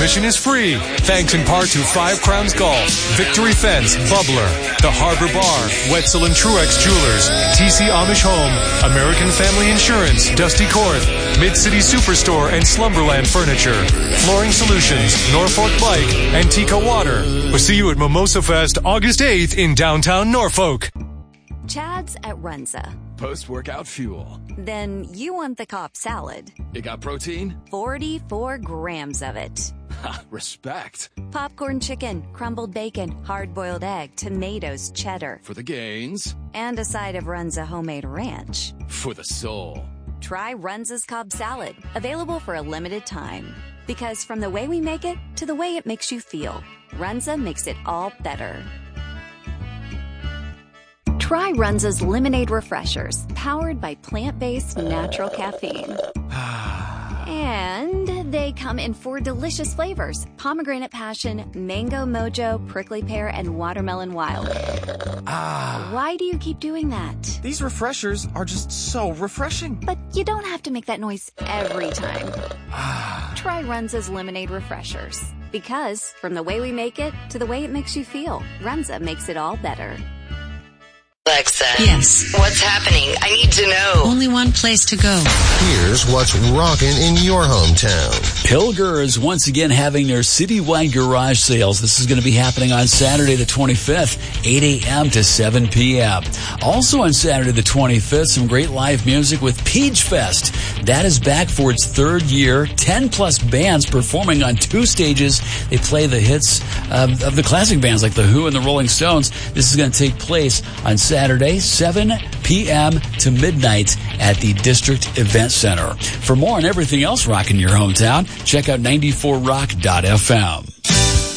Admission is free, thanks in part to 5 Crowns Golf, Victory Fence, Bubbler, The Harbor Bar, Wetzel and Truex Jewelers, TC Amish Home, American Family Insurance, Dusty Korth, Mid-City Superstore and Slumberland Furniture, Flooring Solutions, Norfolk Bike, and Tika Water. We'll see you at Mimosa Fest August 8th in downtown Norfolk. Chad's at Runza. Post-workout fuel. Then you want the Cobb salad. It got protein? 44 grams of it. Ha, respect. Popcorn chicken, crumbled bacon, hard-boiled egg, tomatoes, cheddar. For the gains. And a side of Runza homemade ranch. For the soul. Try Runza's Cobb salad, available for a limited time. Because from the way we make it to the way it makes you feel, Runza makes it all better. Try Runza's Lemonade Refreshers, powered by plant-based natural caffeine. And they come in 4 delicious flavors: pomegranate passion, mango mojo, prickly pear, and watermelon wild. Why do you keep doing that? These refreshers are just so refreshing. But you don't have to make that noise every time. Try Runza's Lemonade Refreshers. Because from the way we make it to the way it makes you feel, Runza makes it all better. Alexa. Yes. What's happening? I need to know. Only one place to go. Here's what's rocking in your hometown. Pilger is once again having their citywide garage sales. This is going to be happening on Saturday the 25th, 8 a.m. to 7 p.m. Also on Saturday the 25th, some great live music with Peach Fest. That is back for its 3rd year. 10-plus bands performing on 2 stages. They play the hits of the classic bands like The Who and the Rolling Stones. This is going to take place on Saturday, 7 p.m. to midnight at the District Event Center. For more on everything else rocking your hometown, check out 94rock.fm.